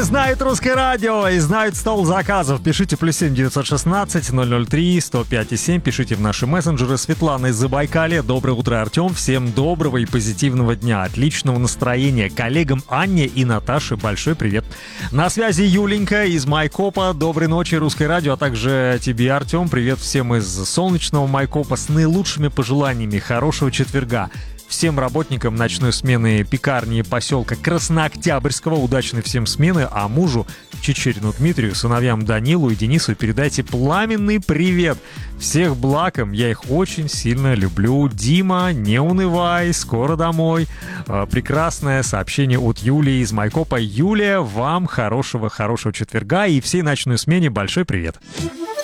знают русское радио и знают стол заказов. Пишите +7 916 003 105 7. Пишите в наши мессенджеры. Светлана из Забайкалья. Доброе утро, Артем. Всем доброго и позитивного дня. Отличного настроения. Коллегам Анне и Наташе большой привет. На связи Юленька из Майкопа. Доброй ночи, русское радио. А также тебе, Артем. Привет всем из солнечного Майкопа с наилучшими пожеланиями. Хорошего четверга. Всем работникам ночной смены пекарни поселка Краснооктябрьского удачной всем смены, а мужу Чичерину Дмитрию, сыновьям Данилу и Денису передайте пламенный привет. Всех благ им, я их очень сильно люблю. Дима, не унывай, скоро домой. Прекрасное сообщение от Юлии из Майкопа. Юлия, вам хорошего четверга и всей ночной смене большой привет.